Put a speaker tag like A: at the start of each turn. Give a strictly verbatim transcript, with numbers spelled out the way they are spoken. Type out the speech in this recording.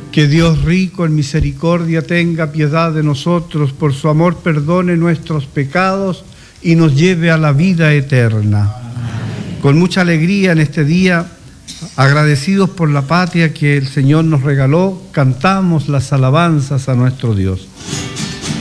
A: Que Dios rico en misericordia tenga piedad de nosotros, por su amor perdone nuestros pecados y nos lleve a la vida eterna. Amén. Con mucha alegría en este día, agradecidos por la patria que el Señor nos regaló, cantamos las alabanzas a nuestro Dios.